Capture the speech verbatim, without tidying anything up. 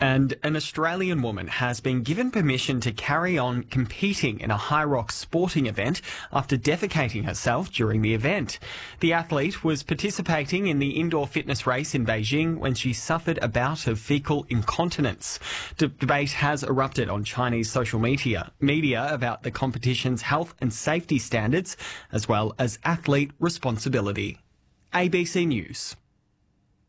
And an Australian woman has been given permission to carry on competing in a High Rocks sporting event after defecating herself during the event. The athlete was participating in the indoor fitness race in Beijing when she suffered a bout of fecal incontinence. The debate has erupted on Chinese social media, media about the competition's health and safety standards, as well as athlete responsibility. A B C News.